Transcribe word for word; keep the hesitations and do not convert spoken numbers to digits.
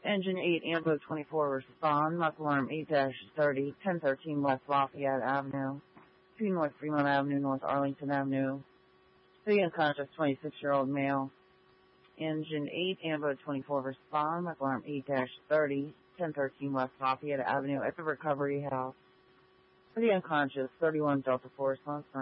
Engine eight, Ambo twenty-four, respond. Muscle Arm eight thirty, ten thirteen West Lafayette Avenue, two North Fremont Avenue, North Arlington Avenue. The unconscious twenty-six-year-old male. Engine eight, Ambo twenty-four, respond. Muscle Arm eight thirty, ten thirteen West Lafayette Avenue at the Recovery House. For the unconscious, thirty-one Delta four, response